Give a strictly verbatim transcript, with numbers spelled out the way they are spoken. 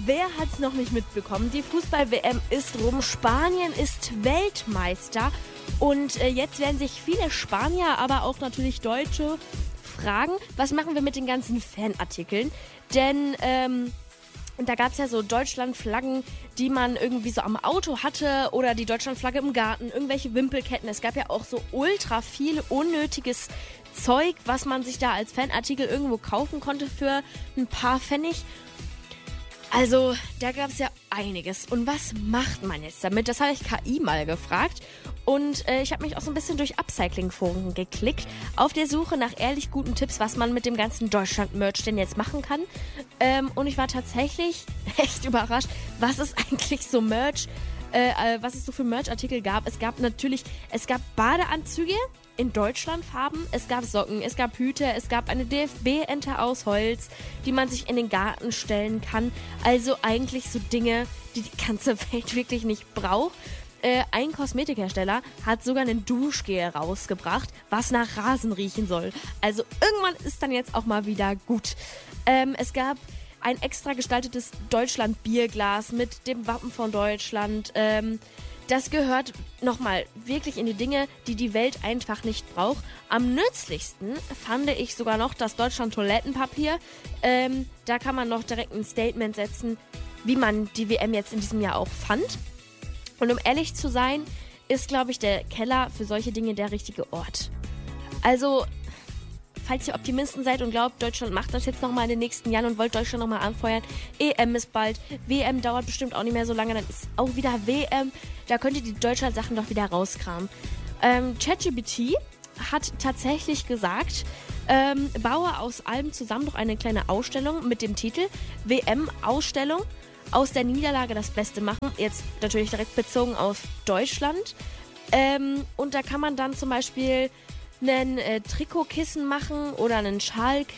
wer hat es noch nicht mitbekommen? Die Fußball-W M ist rum. Spanien ist Weltmeister. Und äh, jetzt werden sich viele Spanier, aber auch natürlich Deutsche fragen, was machen wir mit den ganzen Fanartikeln? Denn ähm, da gab es ja so Deutschlandflaggen, die man irgendwie so am Auto hatte oder die Deutschlandflagge im Garten, irgendwelche Wimpelketten. Es gab ja auch so ultra viel unnötiges Zeug, was man sich da als Fanartikel irgendwo kaufen konnte für ein paar Pfennig. Also, da gab es ja einiges. Und was macht man jetzt damit? Das habe ich K I mal gefragt. Und äh, ich habe mich auch so ein bisschen durch Upcycling-Foren geklickt, auf der Suche nach ehrlich guten Tipps, was man mit dem ganzen Deutschland-Merch denn jetzt machen kann. Ähm, und ich war tatsächlich echt überrascht, was es eigentlich so Merch, äh, äh, was es so für Merch-Artikel gab. Es gab natürlich, es gab Badeanzüge in Deutschlandfarben, es gab Socken, es gab Hüte, es gab eine D F B-Ente aus Holz, die man sich in den Garten stellen kann. Also eigentlich so Dinge, die die ganze Welt wirklich nicht braucht. Äh, ein Kosmetikhersteller hat sogar einen Duschgel rausgebracht, was nach Rasen riechen soll. Also irgendwann ist dann jetzt auch mal wieder gut. Ähm, es gab ein extra gestaltetes Deutschland-Bierglas mit dem Wappen von Deutschland. Ähm, das gehört nochmal wirklich in die Dinge, die die Welt einfach nicht braucht. Am nützlichsten fand ich sogar noch das Deutschland-Toilettenpapier. Ähm, da kann man noch direkt ein Statement setzen, wie man die W M jetzt in diesem Jahr auch fand. Und um ehrlich zu sein, ist, glaube ich, der Keller für solche Dinge der richtige Ort. Also, falls ihr Optimisten seid und glaubt, Deutschland macht das jetzt nochmal in den nächsten Jahren und wollt Deutschland nochmal anfeuern, E M ist bald, W M dauert bestimmt auch nicht mehr so lange, dann ist auch wieder W M. Da könnt ihr die Deutschland-Sachen doch wieder rauskramen. Ähm, ChatGPT hat tatsächlich gesagt, ähm, baue aus allem zusammen doch eine kleine Ausstellung mit dem Titel W M-Ausstellung. Aus der Niederlage das Beste machen. Jetzt natürlich direkt bezogen auf Deutschland. Ähm, und da kann man dann zum Beispiel einen äh, Trikotkissen machen oder einen Schal